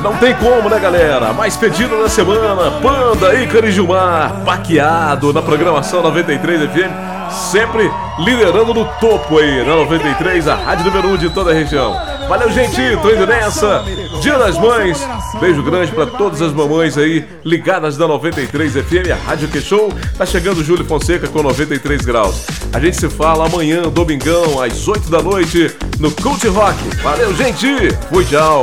Não tem como, né, galera? Mais pedido da semana, Panda e Carijumar, paqueado na programação 93 FM. Sempre liderando no topo aí, na 93, a rádio número 1 de toda a região. Valeu, gente, tô indo nessa. Dia das Mães, beijo grande pra todas as mamães aí, ligadas na 93 FM, a Rádio Que Show. Tá chegando o Júlio Fonseca com 93 graus. A gente se fala amanhã, domingão, às 8 da noite, no Cult Rock. Valeu, gente, fui, tchau.